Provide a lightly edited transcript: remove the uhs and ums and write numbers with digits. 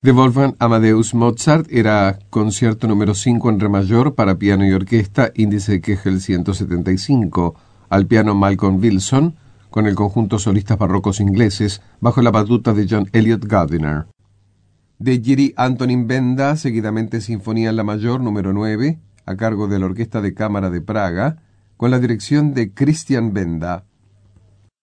De Wolfgang Amadeus Mozart era concierto número 5 en re mayor para piano y orquesta, índice de Kegel 175, al piano Malcolm Wilson, con el conjunto Solistas Barrocos Ingleses, bajo la batuta de John Eliot Gardiner. De Jiří Antonín Benda, seguidamente Sinfonía en la mayor número 9, a cargo de la Orquesta de Cámara de Praga, con la dirección de Christian Benda.